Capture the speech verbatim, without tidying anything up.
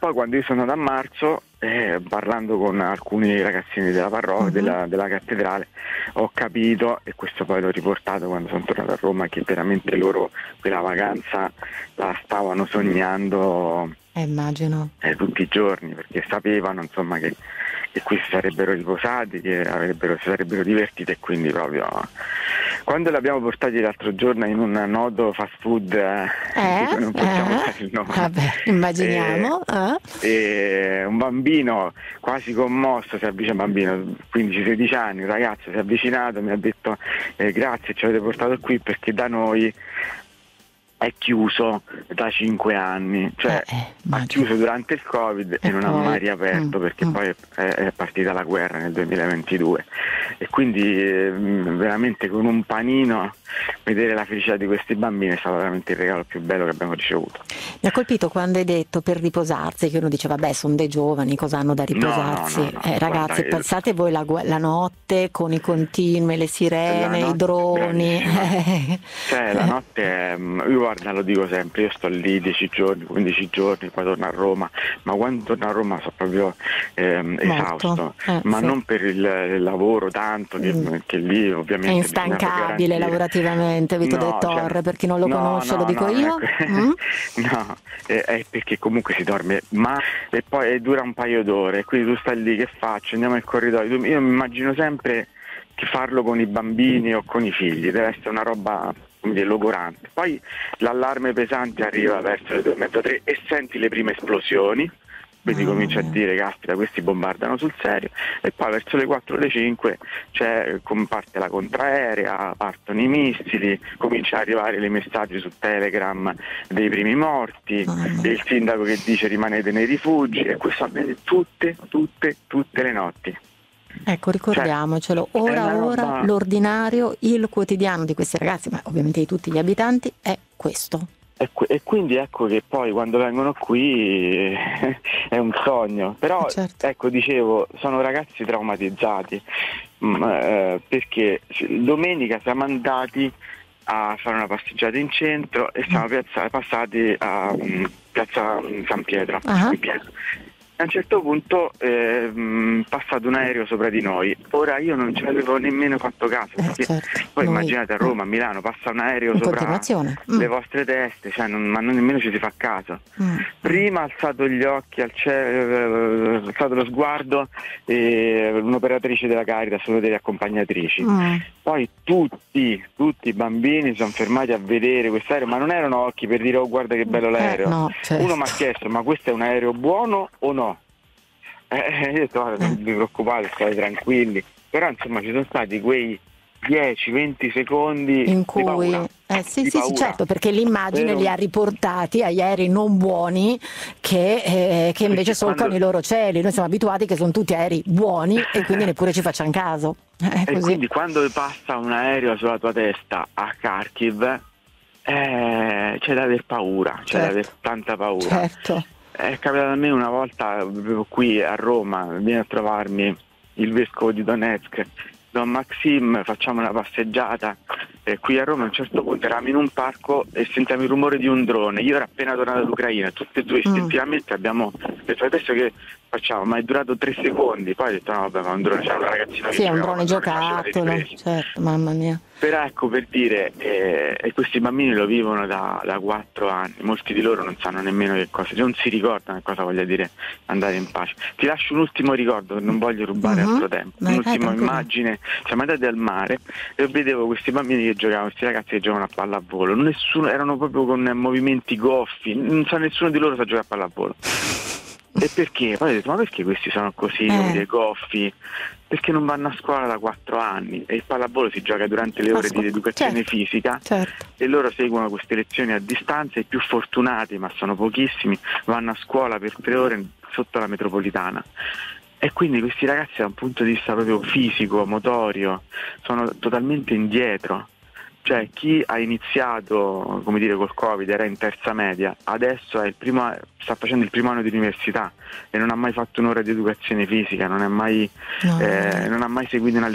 poi quando io sono andato a marzo, eh, parlando con alcuni ragazzini della parrocchia, uh-huh. della, della cattedrale, ho capito, e questo poi l'ho riportato quando sono tornato a Roma, che veramente loro quella vacanza la stavano sognando eh, immagino. Eh, tutti i giorni, perché sapevano insomma che, che qui si sarebbero riposati, che avrebbero, si sarebbero divertiti, e quindi proprio quando l'abbiamo portati l'altro giorno in un noto fast food, eh, eh, non possiamo eh, fare il nome, vabbè, immaginiamo, e, eh. e un bambino quasi commosso si avvicina, un bambino quindici sedici anni, un ragazzo si è avvicinato, mi ha detto eh, grazie, ci avete portato qui perché da noi è chiuso da cinque anni, cioè eh, eh, ha chiuso durante il Covid e, e non poi, ha mai riaperto, mm, perché mm. poi è, è partita la guerra nel duemilaventidue, e quindi eh, veramente con un panino vedere la felicità di questi bambini è stato veramente il regalo più bello che abbiamo ricevuto. Mi ha colpito quando hai detto per riposarsi, che uno dice vabbè, sono dei giovani, cosa hanno da riposarsi? No, no, no, no, eh, ragazzi, guarda, passate voi la, la notte con i continui, le sirene, i droni. Cioè la notte è, io guarda, lo dico sempre, io sto lì dieci giorni, quindici giorni, poi torno a Roma, ma quando torno a Roma sono proprio ehm, esausto, eh, ma sì. non per il, il lavoro tanto, che, mm. che lì ovviamente è instancabile lavorativamente Vito no, del Torre, cioè, per chi non lo no, conosce, no, lo dico no, io. Mm? No, è, è perché comunque si dorme, ma e poi e dura un paio d'ore, quindi tu stai lì, che faccio? Andiamo nel corridoio, io mi immagino sempre che farlo con i bambini o con i figli, deve essere una roba, come dire, logorante. Poi l'allarme pesante arriva verso le due e mezza, tre, e senti le prime esplosioni, quindi Mamma comincia mia. a dire caspita, questi bombardano sul serio, e poi verso le quattro o le cinque c'è, parte la contraerea, partono i missili, comincia ad arrivare i messaggi su Telegram dei primi morti, e il sindaco che dice rimanete nei rifugi, e questo avviene tutte, tutte, tutte le notti. Ecco, ricordiamocelo, cioè, ora ora roba... l'ordinario, il quotidiano di questi ragazzi, ma ovviamente di tutti gli abitanti, è questo. E, e quindi ecco che poi quando vengono qui eh, è un sogno, però certo. ecco, dicevo, sono ragazzi traumatizzati, mh, eh, perché domenica siamo andati a fare una passeggiata in centro e siamo piazza, passati a um, piazza San Pietro, uh-huh. in Pietro. A un certo punto è eh, passato un aereo sopra di noi. Ora io non ci avevo nemmeno fatto caso, perché eh, certo. poi Noi, immaginate a Roma, a Milano, passa un aereo in sopra mm. le vostre teste, cioè non, ma non, nemmeno ci si fa caso. Mm. Prima ha alzato gli occhi al cielo, ha alzato lo sguardo e un'operatrice della Caritas, una delle accompagnatrici. Mm. Poi tutti, tutti i bambini si sono fermati a vedere quest'aereo, ma non erano occhi per dire oh guarda che bello l'aereo. Eh, no, certo. Uno mi ha chiesto ma questo è un aereo buono o no? Eh, io ho detto guarda, non vi preoccupate, state tranquilli, però insomma ci sono stati quei dieci venti secondi in cui di paura, eh, sì, di sì, paura. sì, certo, perché l'immagine Però... li ha riportati agli aerei non buoni che, eh, che invece solcano quando... i loro cieli. Noi siamo abituati che sono tutti aerei buoni e quindi neppure ci facciamo caso. Eh, e così. Quindi quando passa un aereo sulla tua testa a Kharkiv eh, c'è da aver paura, c'è certo. da aver tanta paura. Certo. È capitato a me una volta qui a Roma, viene a trovarmi il vescovo di Donetsk, Don Maxim, facciamo una passeggiata e qui a Roma a un certo punto eravamo in un parco e sentiamo il rumore di un drone. Io ero appena tornato dall'Ucraina, tutti e due istintivamente mm. abbiamo detto adesso che facciamo, ma è durato tre secondi, poi ho detto no vabbè, ma un drone, c'era una ragazzina sì, che è un drone giocattolo, certo, mamma mia. Però ecco, per dire, eh, e questi bambini lo vivono da, da quattro anni, molti di loro non sanno nemmeno che cosa, non si ricordano che cosa voglia dire andare in pace. Ti lascio un ultimo ricordo, non voglio rubare uh-huh. altro tempo, Vai, un'ultima vai, immagine, siamo andati al mare e vedevo questi bambini che giocavano, questi ragazzi che giocavano a pallavolo, nessuno, erano proprio con movimenti goffi, non sa nessuno di loro sa giocare a pallavolo. E perché? Poi ho detto, ma perché questi sono così, eh. goffi? Perché non vanno a scuola da quattro anni e il pallavolo si gioca durante le ore scu- di educazione certo. fisica certo. e loro seguono queste lezioni a distanza. I più fortunati, ma sono pochissimi, vanno a scuola per tre ore sotto la metropolitana. E quindi questi ragazzi da un punto di vista proprio fisico, motorio, sono totalmente indietro. Cioè chi ha iniziato, come dire, col Covid, era in terza media, adesso è il primo, sta facendo il primo anno di università e non ha mai fatto un'ora di educazione fisica, non, è mai, no. eh, non ha mai seguito una